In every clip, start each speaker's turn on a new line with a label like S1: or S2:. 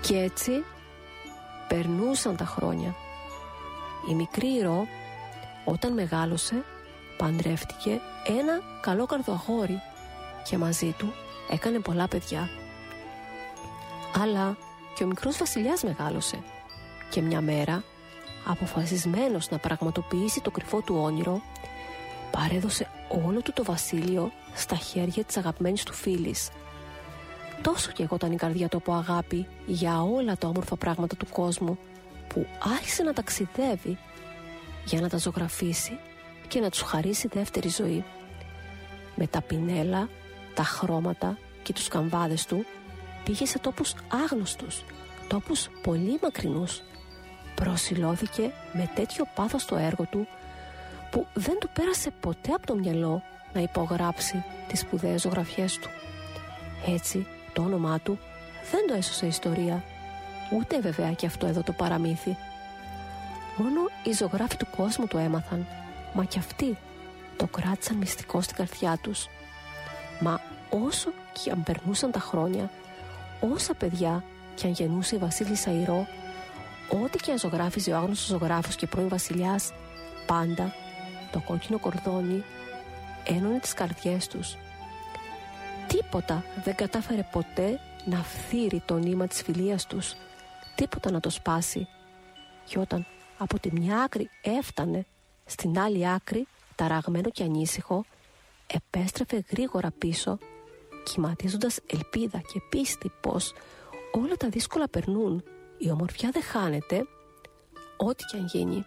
S1: Και έτσι περνούσαν τα χρόνια. Η μικρή Ρο, όταν μεγάλωσε, παντρεύτηκε ένα καλόκαρδο αγόρι και μαζί του έκανε πολλά παιδιά. Αλλά και ο μικρός βασιλιάς μεγάλωσε και μια μέρα, αποφασισμένος να πραγματοποιήσει το κρυφό του όνειρο, παρέδωσε όλο του το βασίλειο στα χέρια της αγαπημένης του φίλης. Τόσο καιγόταν η καρδιά του από αγάπη για όλα τα όμορφα πράγματα του κόσμου, που άρχισε να ταξιδεύει για να τα ζωγραφίσει και να τους χαρίσει δεύτερη ζωή. Με τα πινέλα, τα χρώματα και τους καμβάδες του πήγε σε τόπους άγνωστους, τόπους πολύ μακρινούς. Προσιλώθηκε με τέτοιο πάθος το έργο του που δεν του πέρασε ποτέ από το μυαλό να υπογράψει τις σπουδαίες ζωγραφιές του. Έτσι το όνομά του δεν το έσωσε η ιστορία, ούτε βέβαια και αυτό εδώ το παραμύθι. Μόνο οι ζωγράφοι του κόσμου το έμαθαν, μα κι αυτοί το κράτησαν μυστικό στην καρδιά τους. Μα όσο και αν περνούσαν τα χρόνια, όσα παιδιά κι αν γεννούσε η βασίλισσα η Ρο, ό,τι και αν ζωγράφιζε ο άγνωστος ζωγράφος και πρώην βασιλιάς, πάντα το κόκκινο κορδόνι ένωνε τις καρδιές τους. Τίποτα δεν κατάφερε ποτέ να φθείρει το νήμα της φιλίας τους, τίποτα να το σπάσει. Και όταν από τη μια άκρη έφτανε στην άλλη άκρη, ταραγμένο και ανήσυχο, επέστρεφε γρήγορα πίσω, κυματίζοντας ελπίδα και πίστη πως όλα τα δύσκολα περνούν, η ομορφιά δεν χάνεται, ό,τι κι αν γίνει.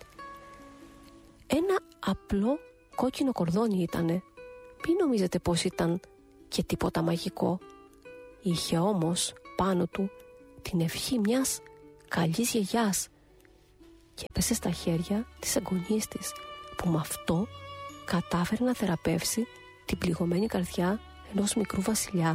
S1: Ένα απλό κόκκινο κορδόνι ήτανε. Μην νομίζετε πως ήταν και τίποτα μαγικό. Είχε όμως πάνω του την ευχή μιας καλής γιαγιάς και έπεσε στα χέρια της εγγονής της, που με αυτό κατάφερε να θεραπεύσει την πληγωμένη καρδιά ενός μικρού βασιλιά.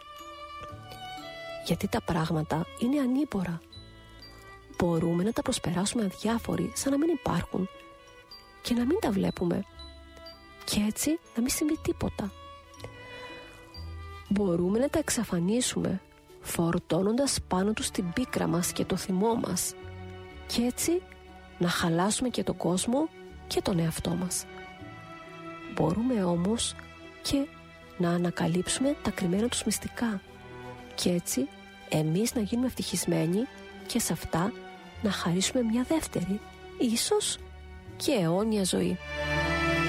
S1: Γιατί τα πράγματα είναι ανίπορα. Μπορούμε να τα προσπεράσουμε αδιάφοροι σαν να μην υπάρχουν και να μην τα βλέπουμε και έτσι να μην συμβεί τίποτα. Μπορούμε να τα εξαφανίσουμε φορτώνοντας πάνω τους την πίκρα μας και το θυμό μας και έτσι να χαλάσουμε και τον κόσμο και τον εαυτό μας. Μπορούμε όμως και να ανακαλύψουμε τα κρυμμένα τους μυστικά και έτσι εμείς να γίνουμε ευτυχισμένοι και σε αυτά να χαρίσουμε μια δεύτερη, ίσως και αιώνια ζωή.